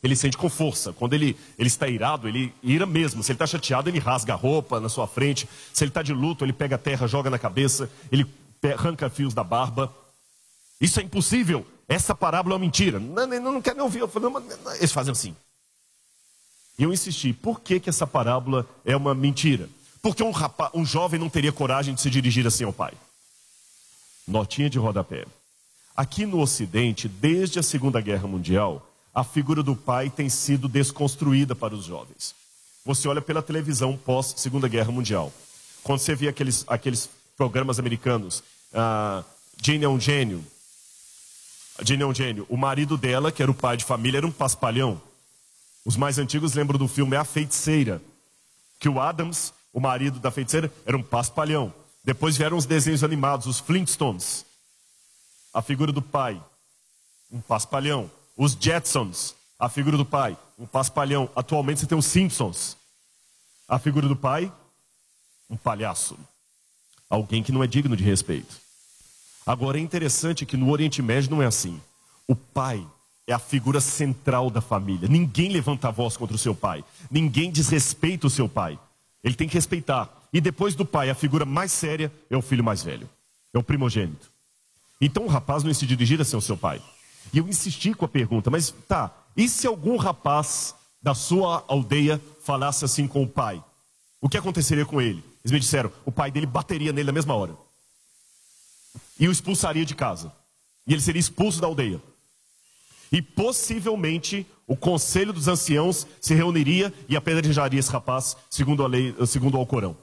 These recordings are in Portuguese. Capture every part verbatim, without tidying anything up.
ele sente com força. Quando ele, ele está irado, ele ira mesmo. Se ele está chateado, ele rasga a roupa na sua frente. Se ele está de luto, ele pega a terra, joga na cabeça. Ele arranca fios da barba. Isso é impossível. Essa parábola é uma mentira. Não, não, não quero nem ouvir. Eu falei, não, não, eles fazem assim. E eu insisti. Por que, que essa parábola é uma mentira? Porque um, rapaz, um jovem não teria coragem de se dirigir assim ao pai. Notinha de rodapé. Aqui no Ocidente, desde a Segunda Guerra Mundial, a figura do pai tem sido desconstruída para os jovens. Você olha pela televisão pós-Segunda Guerra Mundial. Quando você vê aqueles, aqueles programas americanos, ah, Jane é um gênio. Jane é um gênio. O marido dela, que era o pai de família, era um paspalhão. Os mais antigos lembram do filme A Feiticeira. Que o Adams, o marido da feiticeira, era um paspalhão. Depois vieram os desenhos animados, os Flintstones. A figura do pai, um paspalhão. Os Jetsons, a figura do pai, um paspalhão. Atualmente você tem os Simpsons. A figura do pai, um palhaço. Alguém que não é digno de respeito. Agora é interessante que no Oriente Médio não é assim. O pai é a figura central da família. Ninguém levanta a voz contra o seu pai. Ninguém desrespeita o seu pai. Ele tem que respeitar. E depois do pai, a figura mais séria é o filho mais velho. É o primogênito. Então o rapaz não ia se dirigir assim ao seu pai. E eu insisti com a pergunta, mas tá, e se algum rapaz da sua aldeia falasse assim com o pai? O que aconteceria com ele? Eles me disseram, o pai dele bateria nele na mesma hora. E o expulsaria de casa. E ele seria expulso da aldeia. E possivelmente o conselho dos anciãos se reuniria e apedrejaria esse rapaz, segundo a lei, segundo o Alcorão.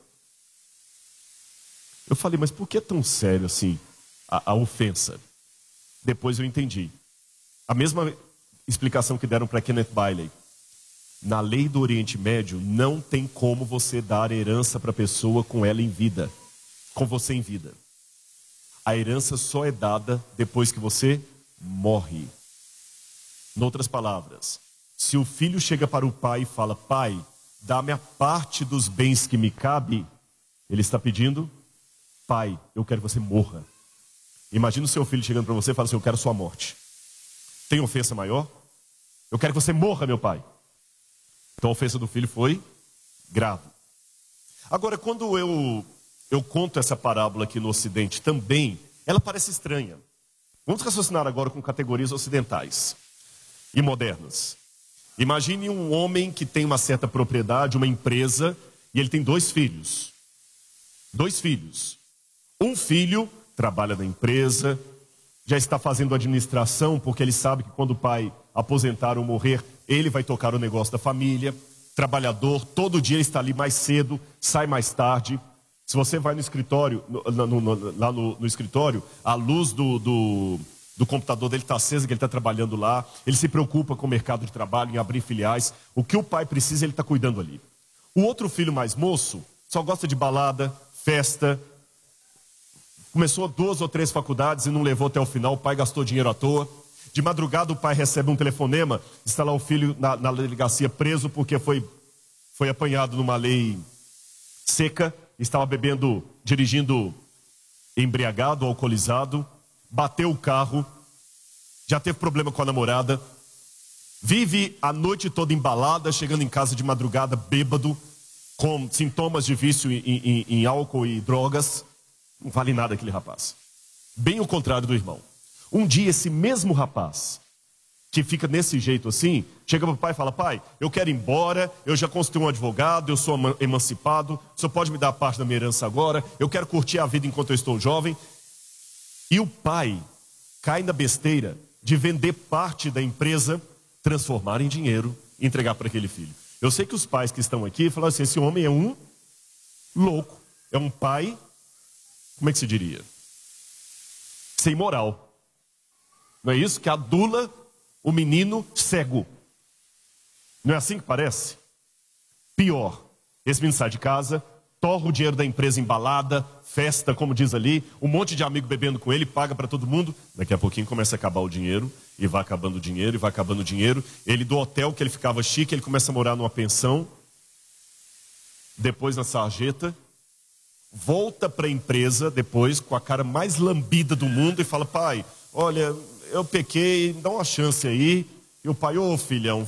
Eu falei, mas por que é tão sério assim a, a ofensa? Depois eu entendi. A mesma explicação que deram para Kenneth Bailey. Na lei do Oriente Médio, não tem como você dar herança para a pessoa com ela em vida. Com você em vida. A herança só é dada depois que você morre. Em outras palavras, se o filho chega para o pai e fala, pai, dá-me a parte dos bens que me cabe, ele está pedindo, pai, eu quero que você morra. Imagina o seu filho chegando para você e fala assim, eu quero sua morte. Tem ofensa maior? Eu quero que você morra, meu pai. Então a ofensa do filho foi grave. Agora, quando eu, eu conto essa parábola aqui no Ocidente também, ela parece estranha. Vamos raciocinar agora com categorias ocidentais e modernas. Imagine um homem que tem uma certa propriedade, uma empresa, e ele tem dois filhos. Dois filhos. Um filho trabalha na empresa, já está fazendo administração, porque ele sabe que quando o pai aposentar ou morrer, ele vai tocar o negócio da família. Trabalhador, todo dia está ali mais cedo, sai mais tarde. Se você vai no escritório, no, no, no, lá no, no escritório, a luz do, do, do computador dele está acesa, que ele está trabalhando lá. Ele se preocupa com o mercado de trabalho, em abrir filiais. O que o pai precisa, ele está cuidando ali. O outro filho mais moço só gosta de balada, festa. Começou duas ou três faculdades e não levou até o final, o pai gastou dinheiro à toa. De madrugada o pai recebe um telefonema, está lá o filho na, na delegacia preso porque foi, foi apanhado numa lei seca, estava bebendo, dirigindo embriagado, alcoolizado, bateu o carro, já teve problema com a namorada, vive a noite toda embalada, chegando em casa de madrugada bêbado, com sintomas de vício em, em, em álcool e drogas. Não vale nada aquele rapaz. Bem o contrário do irmão. Um dia esse mesmo rapaz, que fica desse jeito assim, chega para o pai e fala, pai, eu quero ir embora, eu já constituí um advogado, eu sou emancipado, o senhor pode me dar parte da minha herança agora, eu quero curtir a vida enquanto eu estou jovem. E o pai cai na besteira de vender parte da empresa, transformar em dinheiro e entregar para aquele filho. Eu sei que os pais que estão aqui falam assim, esse homem é um louco, é um pai... Como é que se diria? Sem moral. Não é isso? Que adula o menino cego. Não é assim que parece? Pior. Esse menino sai de casa, torra o dinheiro da empresa embalada, festa, como diz ali, um monte de amigo bebendo com ele, paga para todo mundo. Daqui a pouquinho começa a acabar o dinheiro, e vai acabando o dinheiro, e vai acabando o dinheiro. Ele do hotel que ele ficava chique, ele começa a morar numa pensão. Depois na sarjeta. Volta para a empresa depois com a cara mais lambida do mundo e fala, pai, olha, eu pequei, dá uma chance aí. E o pai, ô filhão,